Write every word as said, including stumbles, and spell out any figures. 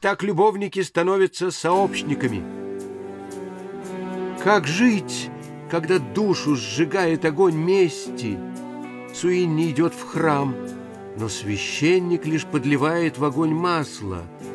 Так любовники становятся сообщниками. Как жить, когда душу сжигает огонь мести? Суинни идет в храм, но священник лишь подливает в огонь масло.